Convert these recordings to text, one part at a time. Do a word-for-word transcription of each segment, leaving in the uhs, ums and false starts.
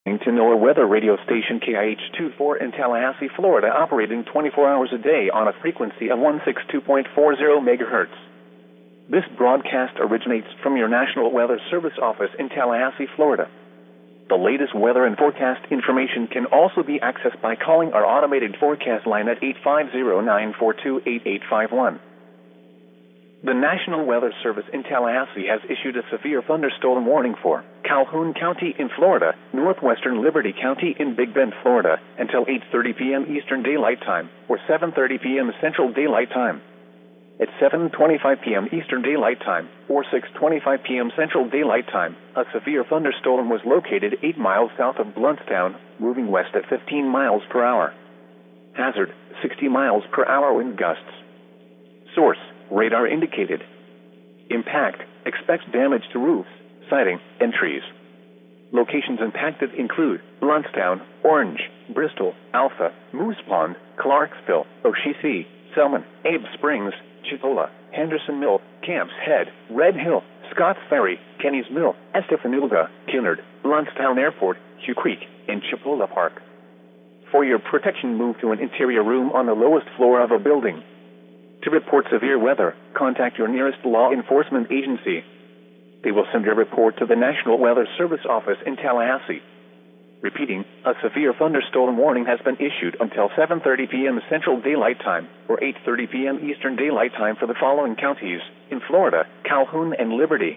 To NOAA weather radio station K I H twenty-four in Tallahassee, Florida, operating twenty-four hours a day on a frequency of one sixty-two point four zero megahertz. This broadcast originates from your National Weather Service office in Tallahassee, Florida. The latest weather and forecast information can also be accessed by calling our automated forecast line at eight five zero, nine four two, eight eight five one. The National Weather Service in Tallahassee has issued a severe thunderstorm warning for Calhoun County in Florida, northwestern Liberty County in Big Bend, Florida, until eight thirty p.m. Eastern Daylight Time or seven thirty p.m. Central Daylight Time. At seven twenty-five p.m. Eastern Daylight Time or six twenty-five p.m. Central Daylight Time, a severe thunderstorm was located eight miles south of Blountstown, moving west at fifteen miles per hour. Hazard, sixty miles per hour wind gusts. Source, radar indicated. Impact, expects damage to roofs, siding, and trees. Locations impacted include Blountstown, Orange, Bristol, Alpha, Moose Pond, Clarksville, Oshisi, Selman, Abe Springs, Chipola, Henderson Mill, Camps Head, Red Hill, Scotts Ferry, Kenny's Mill, Estefanilga, Killard, Blountstown Airport, Hugh Creek, and Chipola Park. For your protection, move to an interior room on the lowest floor of a building. To report severe weather, contact your nearest law enforcement agency. They will send your report to the National Weather Service office in Tallahassee. Repeating, a severe thunderstorm warning has been issued until seven thirty p.m. Central Daylight Time or eight thirty p.m. Eastern Daylight Time for the following counties in Florida, Calhoun, and Liberty.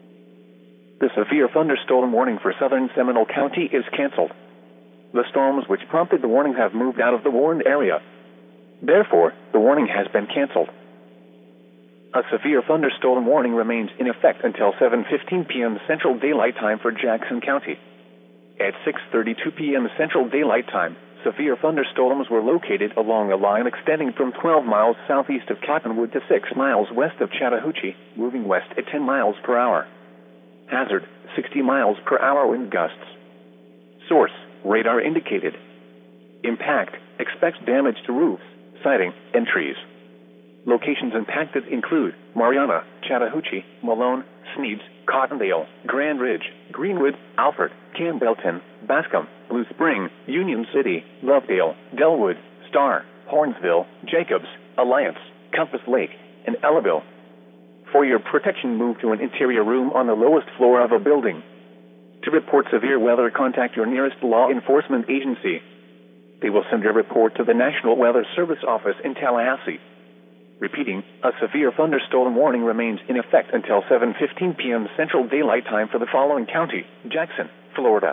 The severe thunderstorm warning for southern Seminole County is canceled. The storms which prompted the warning have moved out of the warned area. Therefore, the warning has been canceled. A severe thunderstorm warning remains in effect until seven fifteen p.m. Central Daylight Time for Jackson County. At six thirty-two p.m. Central Daylight Time, severe thunderstorms were located along a line extending from twelve miles southeast of Cottonwood to six miles west of Chattahoochee, moving west at ten miles per hour. Hazard, sixty miles per hour wind gusts. Source, radar indicated. Impact, expects damage to roofs, siding, and trees. Locations impacted include Mariana, Chattahoochee, Malone, Sneeds, Cottondale, Grand Ridge, Greenwood, Alfred, Campbellton, Bascom, Blue Spring, Union City, Lovedale, Delwood, Star, Hornsville, Jacobs, Alliance, Compass Lake, and Ellaville. For your protection, move to an interior room on the lowest floor of a building. To report severe weather, contact your nearest law enforcement agency. They will send your report to the National Weather Service office in Tallahassee. Repeating, a severe thunderstorm warning remains in effect until seven fifteen p.m. Central Daylight Time for the following county, Jackson, Florida.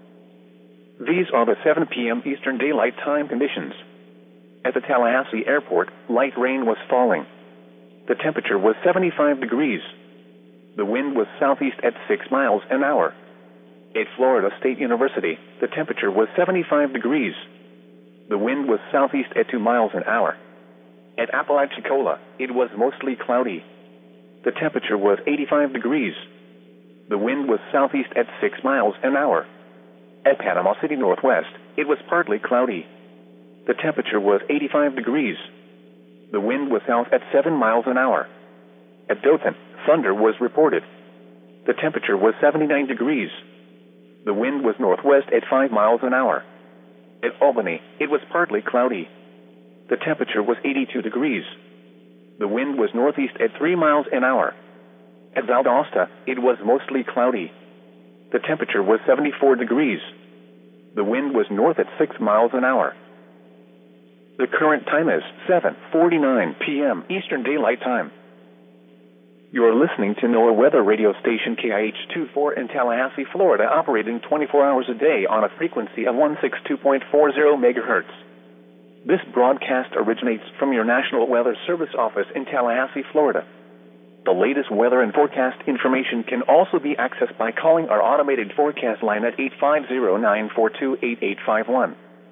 These are the seven p.m. Eastern Daylight Time conditions. At the Tallahassee Airport, light rain was falling. The temperature was seventy-five degrees. The wind was southeast at six miles an hour. At Florida State University, the temperature was seventy-five degrees. The wind was southeast at two miles an hour. At Apalachicola, it was mostly cloudy. The temperature was eighty-five degrees. The wind was southeast at six miles an hour. At Panama City Northwest, it was partly cloudy. The temperature was eighty-five degrees. The wind was south at seven miles an hour. At Dothan, thunder was reported. The temperature was seventy-nine degrees. The wind was northwest at five miles an hour. At Albany, it was partly cloudy. The temperature was eighty-two degrees. The wind was northeast at three miles an hour. At Valdosta, it was mostly cloudy. The temperature was seventy-four degrees. The wind was north at six miles an hour. The current time is seven forty-nine p.m. Eastern Daylight Time. You are listening to NOAA weather radio station K I H twenty-four in Tallahassee, Florida, operating twenty-four hours a day on a frequency of one sixty-two point four zero megahertz. This broadcast originates from your National Weather Service office in Tallahassee, Florida. The latest weather and forecast information can also be accessed by calling our automated forecast line at eight five zero, nine four two, eight eight five one.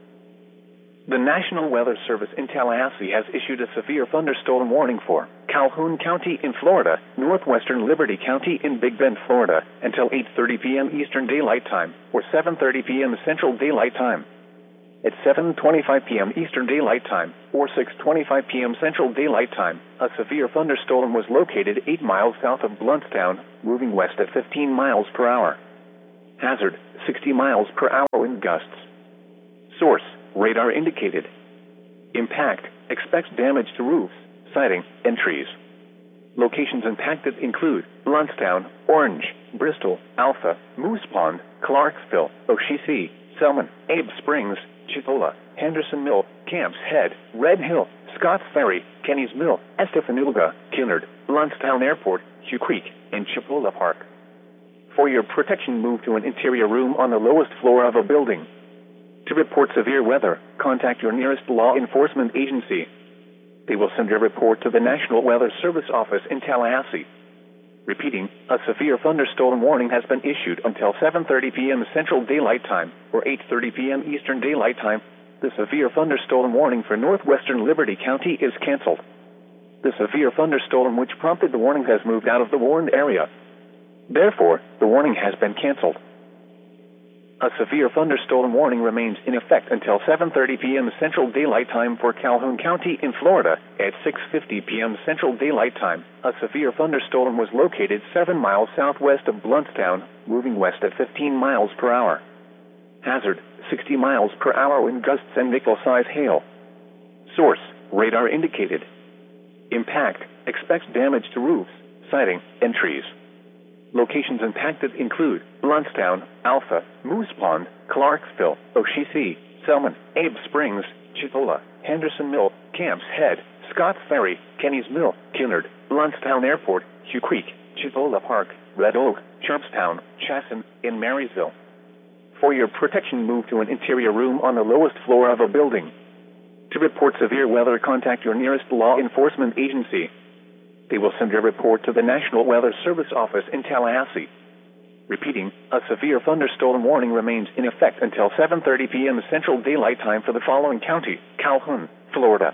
The National Weather Service in Tallahassee has issued a severe thunderstorm warning for Calhoun County in Florida, northwestern Liberty County in Big Bend, Florida, until eight thirty p.m. Eastern Daylight Time or seven thirty p.m. Central Daylight Time. At seven twenty-five p.m. Eastern Daylight Time or six twenty-five p.m. Central Daylight Time, a severe thunderstorm was located eight miles south of Blountstown, moving west at fifteen miles per hour. Hazard, sixty miles per hour wind gusts. Source, radar indicated. Impact, expects damage to roofs, siding, and trees. Locations impacted include Blountstown, Orange, Bristol, Alpha, Moose Pond, Clarksville, Oshisi, Selman, Abe Springs, Chipola, Henderson Mill, Camps Head, Red Hill, Scotts Ferry, Kenny's Mill, Estefanulga, Killard, Blountstown Airport, Hugh Creek, and Chipola Park. For your protection, move to an interior room on the lowest floor of a building. To report severe weather, contact your nearest law enforcement agency. They will send a report to the National Weather Service office in Tallahassee. Repeating, a severe thunderstorm warning has been issued until seven thirty p.m. Central Daylight Time or eight thirty p.m. Eastern Daylight Time. The severe thunderstorm warning for northwestern Liberty County is canceled. The severe thunderstorm which prompted the warning has moved out of the warned area. Therefore, the warning has been canceled. A severe thunderstorm warning remains in effect until seven thirty p.m. Central Daylight Time for Calhoun County in Florida. At six fifty p.m. Central Daylight Time, a severe thunderstorm was located seven miles southwest of Blountstown, moving west at fifteen miles per hour. Hazard, sixty miles per hour wind gusts and nickel-size hail. Source, radar indicated. Impact, expects damage to roofs, siding, and trees. Locations impacted include Blountstown, Alpha, Moose Pond, Clarksville, Oshisi, Selman, Abe Springs, Chipola, Henderson Mill, Camps Head, Scotts Ferry, Kenny's Mill, Killard, Blountstown Airport, Hugh Creek, Chipola Park, Red Oak, Sharpstown, Chasen, and Marysville. For your protection, move to an interior room on the lowest floor of a building. To report severe weather, contact your nearest law enforcement agency. They will send a report to the National Weather Service office in Tallahassee. Repeating, a severe thunderstorm warning remains in effect until seven thirty p.m. Central Daylight Time for the following county: Calhoun, Florida.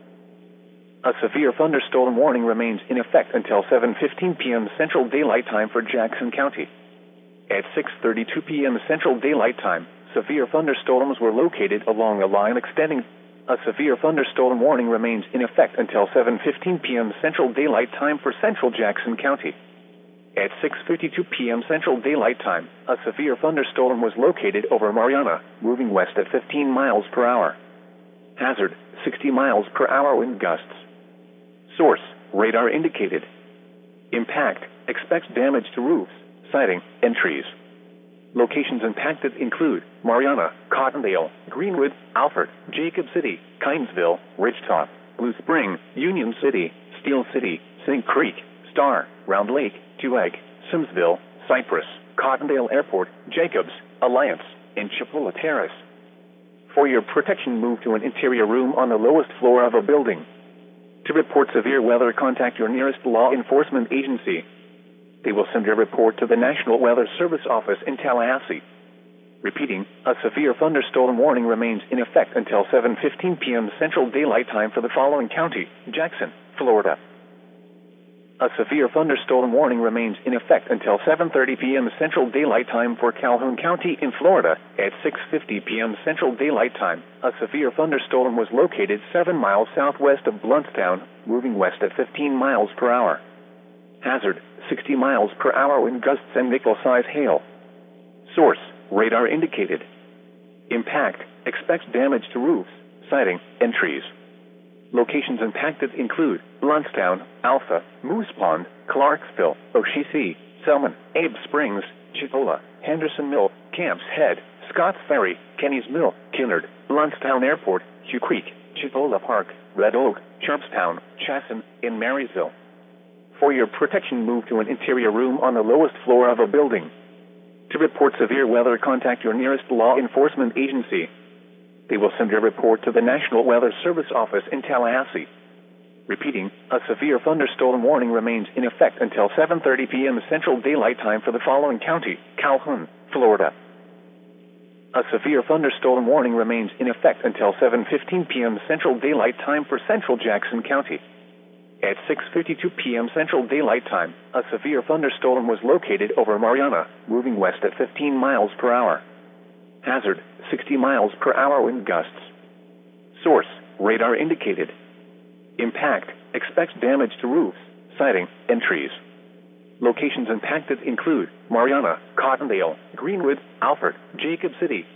A severe thunderstorm warning remains in effect until seven fifteen p.m. Central Daylight Time for Jackson County. At six thirty-two p.m. Central Daylight Time, severe thunderstorms were located along a line extending. A severe thunderstorm warning remains in effect until seven fifteen p.m. Central Daylight Time for Central Jackson County. At six fifty-two p.m. Central Daylight Time, a severe thunderstorm was located over Mariana, moving west at fifteen miles per hour. Hazard, sixty miles per hour wind gusts. Source, radar indicated. Impact, expects damage to roofs, siding, and trees. Locations impacted include Mariana, Cottondale, Greenwood, Alfred, Jacob City, Kinesville, Ridgetop, Blue Spring, Union City, Steel City, Sink Creek, Star, Round Lake, Tuag, Simsville, Cypress, Cottondale Airport, Jacobs, Alliance, and Chipola Terrace. For your protection, move to an interior room on the lowest floor of a building. To report severe weather, contact your nearest law enforcement agency. They will send a report to the National Weather Service office in Tallahassee. Repeating, a severe thunderstorm warning remains in effect until seven fifteen p.m. Central Daylight Time for the following county: Jackson, Florida. A severe thunderstorm warning remains in effect until seven thirty p.m. Central Daylight Time for Calhoun County in Florida. At six fifty p.m. Central Daylight Time, a severe thunderstorm was located seven miles southwest of Blountstown, moving west at fifteen miles per hour. Hazard, sixty miles per hour wind gusts and nickel-size hail. Source, radar indicated. Impact, expects damage to roofs, siding, and trees. Locations impacted include Blountstown, Alpha, Moose Pond, Clarksville, Oshisi, Selman, Abe Springs, Chipola, Henderson Mill, Camps Head, Scotts Ferry, Kenny's Mill, Killard, Blountstown Airport, Hugh Creek, Chipola Park, Red Oak, Sharpstown, Chasen, and Marysville. For your protection, move to an interior room on the lowest floor of a building. To report severe weather, contact your nearest law enforcement agency. They will send a report to the National Weather Service office in Tallahassee. Repeating, a severe thunderstorm warning remains in effect until seven thirty p.m. Central Daylight Time for the following county: Calhoun, Florida. A severe thunderstorm warning remains in effect until seven fifteen p.m. Central Daylight Time for Central Jackson County. At six fifty-two p.m. Central Daylight Time, a severe thunderstorm was located over Mariana, moving west at fifteen miles per hour. Hazard, sixty miles per hour wind gusts. Source, radar indicated. Impact, expects damage to roofs, siding, and trees. Locations impacted include Mariana, Cottondale, Greenwood, Alfred, Jacob City,